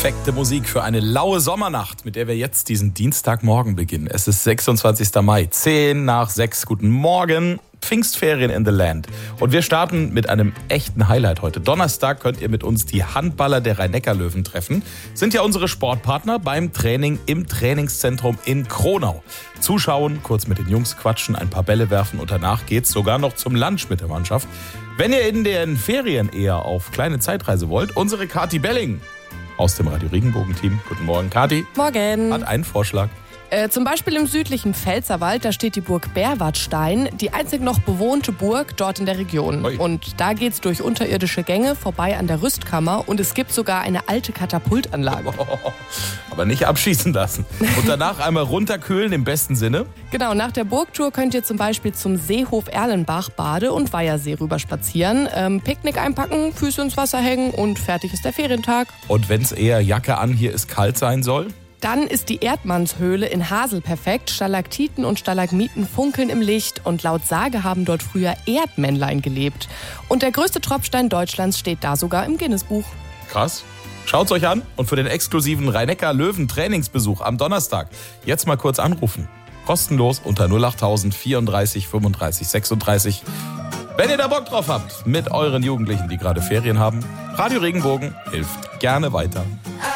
Perfekte Musik für eine laue Sommernacht, mit der wir jetzt diesen Dienstagmorgen beginnen. Es ist 26. Mai, 10 nach 6. Guten Morgen, Pfingstferien in the Land. Und wir starten mit einem echten Highlight heute. Donnerstag könnt ihr mit uns die Handballer der Rhein-Neckar-Löwen treffen. Sind ja unsere Sportpartner beim Training im Trainingszentrum in Kronau. Zuschauen, kurz mit den Jungs quatschen, ein paar Bälle werfen und danach geht's sogar noch zum Lunch mit der Mannschaft. Wenn ihr in den Ferien eher auf kleine Zeitreise wollt, unsere Kathi Belling aus dem Radio Regenbogen-Team. Guten Morgen, Kathi. Morgen. Hat einen Vorschlag. Zum Beispiel im südlichen Pfälzerwald, da steht die Burg Berwartstein, die einzig noch bewohnte Burg dort in der Region. Ui. Und da geht's durch unterirdische Gänge vorbei an der Rüstkammer und es gibt sogar eine alte Katapultanlage. Aber nicht abschießen lassen. Und danach einmal runterkühlen im besten Sinne. Genau, nach der Burgtour könnt ihr zum Beispiel zum Seehof Erlenbach, Bade- und Weihersee rüber spazieren, Picknick einpacken, Füße ins Wasser hängen und fertig ist der Ferientag. Und wenn es eher Jacke an, hier ist kalt sein soll? Dann ist die Erdmannshöhle in Hasel perfekt. Stalaktiten und Stalagmiten funkeln im Licht und laut Sage haben dort früher Erdmännlein gelebt. Und der größte Tropfstein Deutschlands steht da sogar im Guinness-Buch. Krass. Schaut's euch an und für den exklusiven Rhein-Neckar-Löwen-Trainingsbesuch am Donnerstag jetzt mal kurz anrufen. Kostenlos unter 08000 34 35 36. Wenn ihr da Bock drauf habt, mit euren Jugendlichen, die gerade Ferien haben, Radio Regenbogen hilft gerne weiter.